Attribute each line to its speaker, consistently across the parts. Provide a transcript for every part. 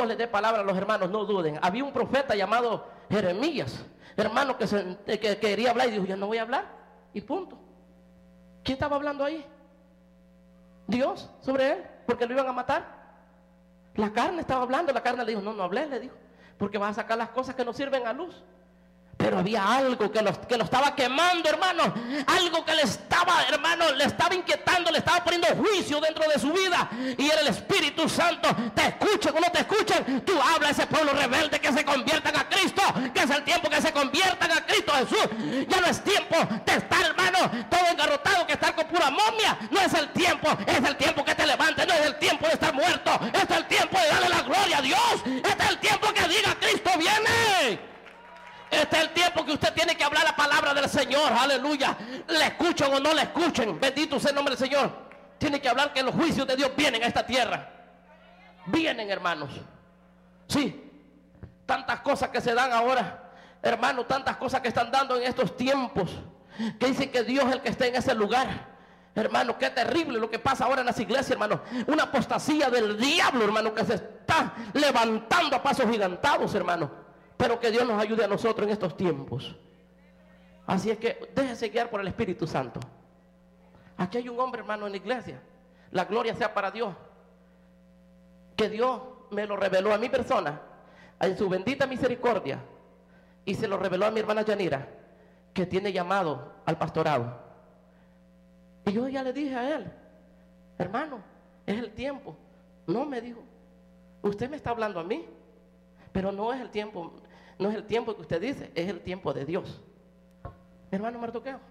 Speaker 1: les dé palabra a los hermanos, no duden. Había un profeta llamado Jeremías, hermano, que quería hablar y dijo, yo no voy a hablar, y punto. ¿Quién estaba hablando ahí? Dios sobre él, porque lo iban a matar. La carne estaba hablando, la carne le dijo, no hablé, le dijo, porque vas a sacar las cosas que no sirven a luz. Pero había algo que lo estaba quemando, hermano. Algo que le estaba, hermano, le estaba inquietando, le estaba poniendo juicio dentro de su vida. Y era el Espíritu Santo. Te escuchen o no te escuchen, tú habla a ese pueblo rebelde que se conviertan a Cristo. Que es el tiempo que se conviertan a Cristo Jesús. Ya no es tiempo de estar, hermano, todo engarrotado, que estar con pura momia. No es el tiempo, es el tiempo que te levantes. No es el tiempo de estar muerto. Este es el tiempo de darle la gloria a Dios. Este es el tiempo que diga, Cristo viene. Este es el tiempo que usted tiene que hablar la palabra del Señor, aleluya. Le escuchen o no le escuchen, bendito sea el nombre del Señor. Tiene que hablar que los juicios de Dios vienen a esta tierra. Vienen, hermanos. Sí, tantas cosas que se dan ahora, hermanos, tantas cosas que están dando en estos tiempos, que dicen que Dios es el que está en ese lugar. Hermano, qué terrible lo que pasa ahora en las iglesias, hermano. Una apostasía del diablo, hermano, que se está levantando a pasos gigantados, hermano. Pero que Dios nos ayude a nosotros en estos tiempos. Así es que déjese guiar por el Espíritu Santo. Aquí hay un hombre, hermano, en la iglesia. La gloria sea para Dios. Que Dios me lo reveló a mi persona, en su bendita misericordia. Y se lo reveló a mi hermana Yanira, que tiene llamado al pastorado. Y yo ya le dije a él, hermano, es el tiempo. No, me dijo, usted me está hablando a mí, pero no es el tiempo. No es el tiempo que usted dice, es el tiempo de Dios. Mi hermano Mardoqueo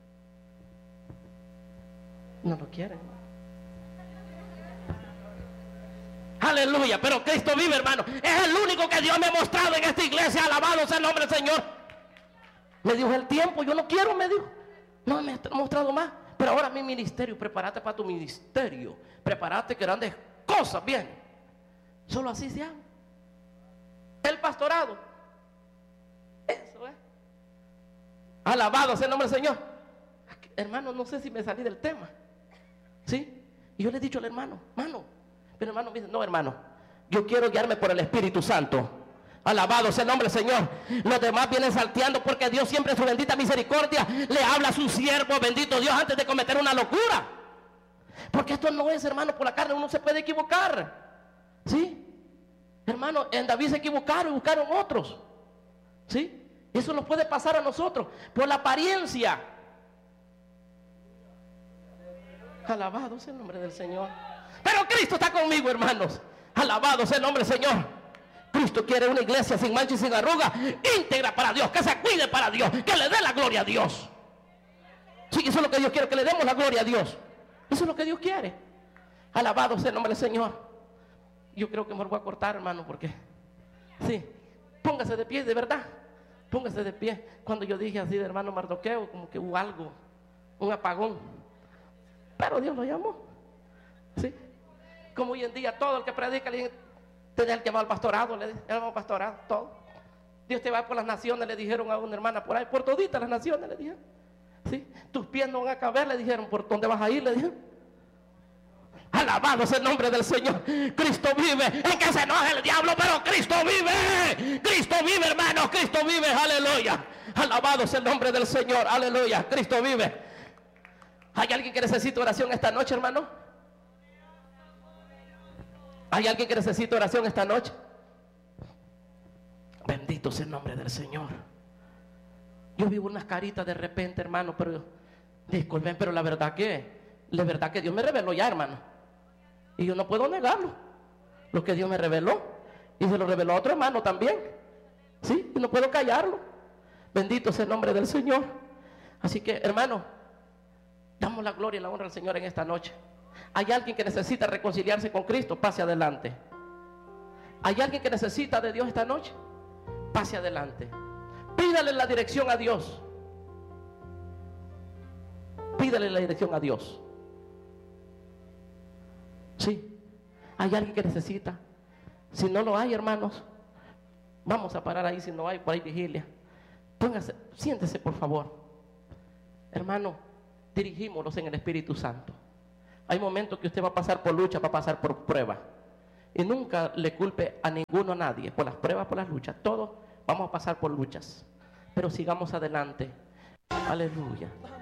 Speaker 1: no lo quiere, hermano. Aleluya, pero Cristo vive, hermano. Es el único que Dios me ha mostrado en esta iglesia. Alabado sea el nombre del Señor. Me dijo el tiempo, yo no quiero, me dijo. No me ha mostrado más. Pero ahora mi ministerio, prepárate para tu ministerio. Prepárate que grandes cosas vienen. Solo así se hace. El pastorado. Eso es. Alabado sea el nombre del Señor. Hermano, no sé si me salí del tema. ¿Sí? Y yo le he dicho al hermano, pero el hermano me dice, no, hermano, yo quiero guiarme por el Espíritu Santo. Alabado sea el nombre del Señor. Los demás vienen salteando porque Dios siempre en su bendita misericordia le habla a su siervo, bendito Dios, antes de cometer una locura. Porque esto no es, hermano, por la carne uno se puede equivocar. ¿Sí? Hermano, en David se equivocaron y buscaron otros. ¿Sí? Eso nos puede pasar a nosotros por la apariencia. Alabado sea el nombre del Señor. Pero Cristo está conmigo, hermanos. Alabado sea el nombre del Señor. Cristo quiere una iglesia sin mancha y sin arruga, íntegra para Dios, que se cuide para Dios, que le dé la gloria a Dios. Sí, eso es lo que Dios quiere, que le demos la gloria a Dios. Eso es lo que Dios quiere. Alabado sea el nombre del Señor. Yo creo que me voy a cortar, hermano, porque sí, póngase de pie, de verdad. Póngase de pie. Cuando yo dije así de hermano Mardoqueo, como que hubo algo, un apagón. Pero Dios lo llamó. ¿Sí? Como hoy en día todo el que predica le tiene el llamado al pastorado, le llamado pastorado, todo. Dios te va por las naciones, le dijeron a una hermana por ahí, por toditas las naciones, le dijeron. ¿Sí? Tus pies no van a caber, le dijeron, ¿por dónde vas a ir? Le dijeron. Alabado sea el nombre del Señor. Cristo vive. En que se enoja el diablo, pero Cristo vive. Cristo vive, hermano. Cristo vive. Aleluya. Alabado sea el nombre del Señor. Aleluya. Cristo vive. ¿Hay alguien que necesita oración esta noche, hermano? ¿Hay alguien que necesita oración esta noche? Bendito sea el nombre del Señor. Yo vivo unas caritas de repente, hermano, pero disculpen, pero la verdad que Dios me reveló ya, hermano. Y yo no puedo negarlo. Lo que Dios me reveló. Y se lo reveló a otro hermano también. ¿Sí? Y no puedo callarlo. Bendito sea el nombre del Señor. Así que, hermano, damos la gloria y la honra al Señor en esta noche. Hay alguien que necesita reconciliarse con Cristo, pase adelante. Hay alguien que necesita de Dios esta noche, pase adelante. Pídale la dirección a Dios. Pídale la dirección a Dios. Sí, hay alguien que necesita. Si no lo hay, hermanos, vamos a parar ahí. Si no hay, por ahí vigilia. Póngase, siéntese por favor. Hermano, dirigímonos en el Espíritu Santo. Hay momentos que usted va a pasar por lucha, va a pasar por prueba. Y nunca le culpe a ninguno, a nadie, por las pruebas, por las luchas. Todos vamos a pasar por luchas, pero sigamos adelante. Aleluya.